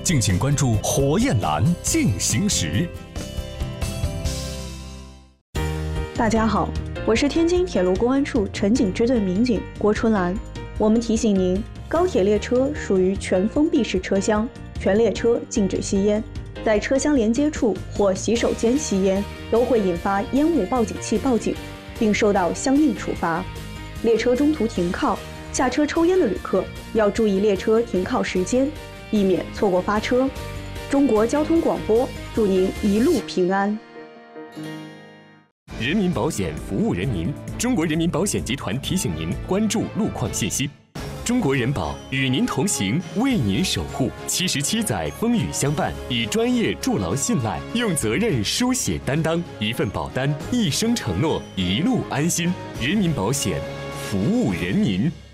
敬请关注火焰蓝进行时。 大家好，我是天津铁路公安处城警支队民警郭春兰。我们提醒您，高铁列车属于全封闭式车厢，全列车禁止吸烟，在车厢连接处或洗手间吸烟都会引发烟雾报警器报警，并受到相应处罚。列车中途停靠、下车抽烟的旅客要注意列车停靠时间，避免错过发车。中国交通广播祝您一路平安。 人民保险服务人民，中国人民保险集团提醒您关注路况信息。中国人保与您同行，为您守护。77载风雨相伴，以专业筑牢信赖，用责任书写担当，一份保单，一生承诺，一路安心。人民保险，服务人民。